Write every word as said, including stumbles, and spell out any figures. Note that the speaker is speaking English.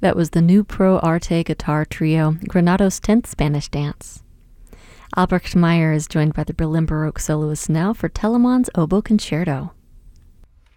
That was the new Pro Arte guitar trio, Granado's tenth Spanish Dance. Albrecht Meyer is joined by the Berlin Baroque soloists now for Telemann's Oboe Concerto.